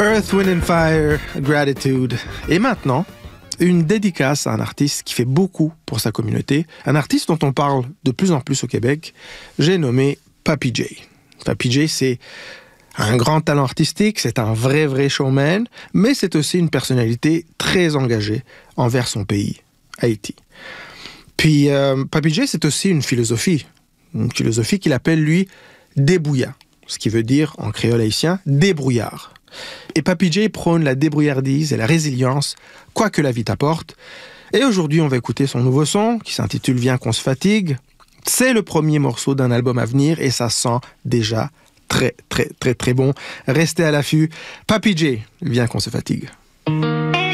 Earth, Wind and Fire, Gratitude. Et maintenant, une dédicace à un artiste qui fait beaucoup pour sa communauté, un artiste dont on parle de plus en plus au Québec, j'ai nommé Papi J. Papi J, c'est un grand talent artistique, c'est un vrai showman, mais c'est aussi une personnalité très engagée envers son pays, Haïti. Puis Papi J, c'est aussi une philosophie qu'il appelle, lui, débrouillat, ce qui veut dire, en créole haïtien, débrouillard. Et Papi J prône la débrouillardise et la résilience, quoi que la vie t'apporte. Et aujourd'hui, on va écouter son nouveau son, qui s'intitule « Viens qu'on se fatigue ». C'est le premier morceau d'un album à venir et ça sent déjà très bon. Restez à l'affût. Papi J, viens qu'on se fatigue.